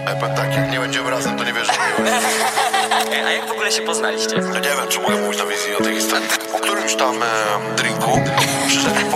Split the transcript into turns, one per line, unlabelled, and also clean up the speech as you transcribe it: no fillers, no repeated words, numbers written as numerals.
Ja powiem tak, jak nie będziemy razem, to nie wierzę w miłość.
A jak w ogóle się poznaliście?
Ja nie wiem, czy mogę mówić na wizji o tej historii. Po którymś tam drinku przyszedł